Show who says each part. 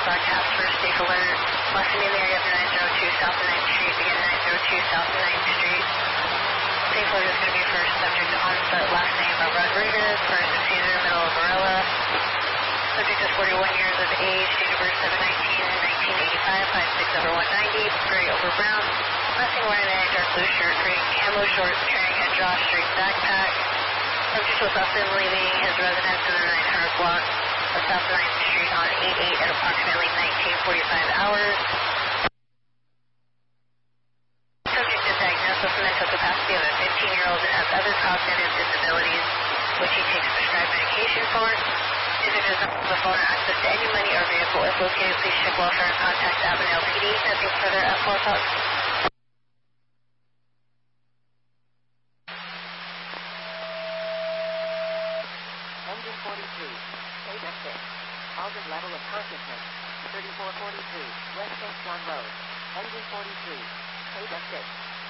Speaker 1: broadcast first state alert. Lesson in the area of 902 South 9th Street. Again, 902 South 9th Street. Safe alert is going to be first subject on foot, last name of Rodriguez, first of Caesar, middle of Varela. Subject is 41 years of age, date of birth 7/19/1985, 5'6" over 190, gray over brown. Last name wearing a dark blue shirt, green camo shorts, carrying a drawstring backpack. Subject was up and leaving his residence in the 900 block of South 9th Street on 8/8 at approximately 19:45 hours. Subject is diagnosed with mental capacity of a 15-year-old and has other cognitive disabilities, which he takes prescribed medication for. Individual does not have a phone or access to any money or vehicle. If located, please check welfare and contact Avondale PD. Nothing further at 4 o'clock.
Speaker 2: Engine 43, state of 6. Altered level of consciousness. 3443, West St. John Road. Engine 43, state of 6.